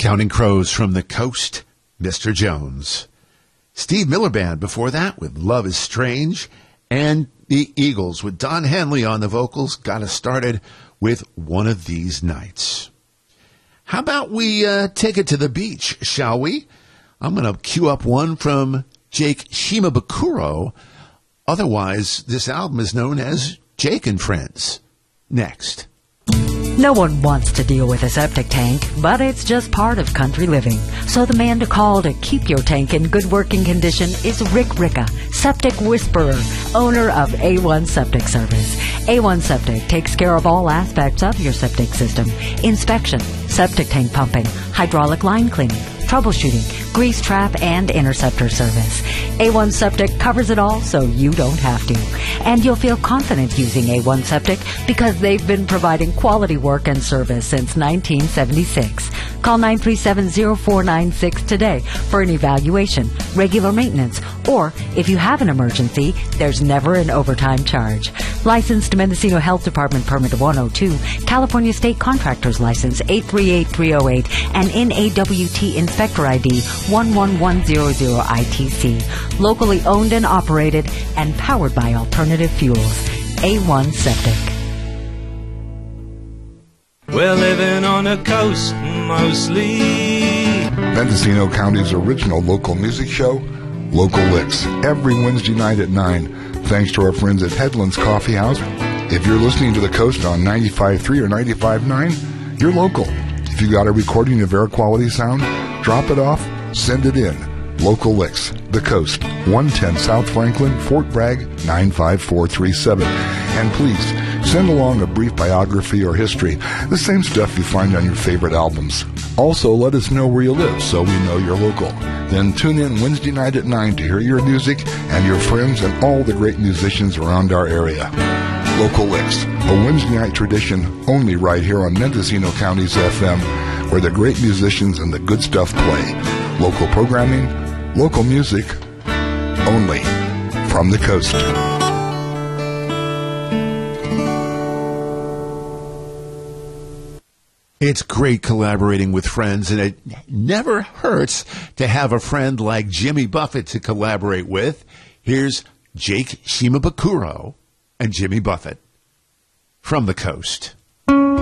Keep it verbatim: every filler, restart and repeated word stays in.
Counting Crows from the Coast, Mister Jones. Steve Miller Band before that with Love is Strange. And the Eagles with Don Henley on the vocals got us started with One of These Nights. How about we uh, take it to the beach, shall we? I'm going to cue up one from Jake Shimabukuro. Otherwise, this album is known as Jake and Friends. Next. No one wants to deal with a septic tank, but it's just part of country living. So the man to call to keep your tank in good working condition is Rick Ricca, Septic Whisperer, owner of A one Septic Service. A one Septic takes care of all aspects of your septic system. Inspection, septic tank pumping, hydraulic line cleaning, troubleshooting, grease trap, and interceptor service. A one Septic covers it all so you don't have to. And you'll feel confident using A one Septic because they've been providing quality work and service since nineteen seventy-six. Call nine three seven, zero four nine six today for an evaluation, regular maintenance, or if you have an emergency, there's never an overtime charge. Licensed Mendocino Health Department Permit one oh two, California State Contractors License eight three eight three oh eight, and N A W T Inspector I D one one one zero zero I T C. Locally owned and operated and powered by alternative fuels. A one Septic. We're living on the coast mostly. Mendocino County's original local music show, Local Licks, every Wednesday night at nine. Thanks to our friends at Headlands Coffee House. If you're listening to the coast on ninety-five point three or ninety-five point nine, you're local. If you got a recording of air quality sound, drop it off, send it in. Local Licks, the coast, one ten South Franklin, Fort Bragg, nine five four three seven. And please, send along a brief biography or history, the same stuff you find on your favorite albums. Also, let us know where you live so we know you're local. Then tune in Wednesday night at nine to hear your music and your friends and all the great musicians around our area. Local Licks, a Wednesday night tradition only right here on Mendocino County's F M, where the great musicians and the good stuff play. Local programming, local music, only from the coast. It's great collaborating with friends, and it never hurts to have a friend like Jimmy Buffett to collaborate with. Here's Jake Shimabukuro and Jimmy Buffett from the coast.